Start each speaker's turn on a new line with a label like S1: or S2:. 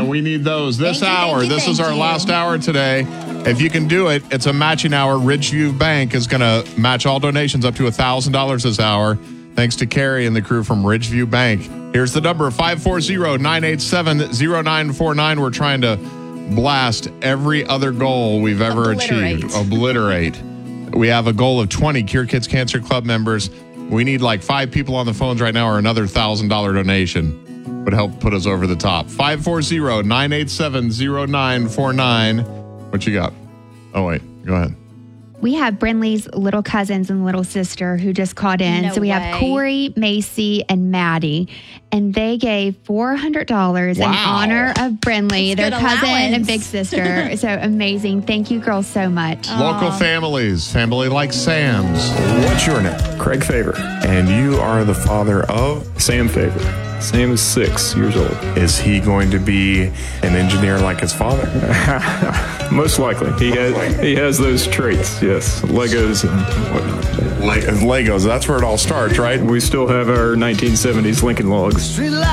S1: And we need those this hour. This is our
S2: you.
S1: last hour today. If you can do it, it's a matching hour. Ridgeview Bank is going to match all donations up to $1,000 this hour. Thanks to Carrie and the crew from Ridgeview Bank. Here's the number, 540-987-0949. We're trying to blast every other goal we've ever achieved. Obliterate. We have a goal of 20 Cure Kids Cancer Club members. We need like 5 people on the phones right now or another $1,000 donation would help put us over the top. 540-987-0949. What you got? Oh, wait. Go ahead.
S3: We have Brinley's little cousins and little sister who just called in.
S2: No
S3: so we
S2: way.
S3: have Corey, Macy, and Maddie. And they gave $400 in honor of Brinley,
S2: That's
S3: their
S2: good
S3: cousin and
S2: allowance.
S3: big sister. So amazing. Thank you girls so much.
S1: Local families. Family like Sam's.
S4: What's your name?
S5: Craig Favor.
S4: And you are the father of?
S5: Sam Favor. Sam is 6 years old.
S4: Is he going to be an engineer like his father?
S5: Most likely. He has those traits, yes. Legos and whatnot.
S4: Legos, that's where it all starts, right?
S5: We still have our 1970s Lincoln Logs.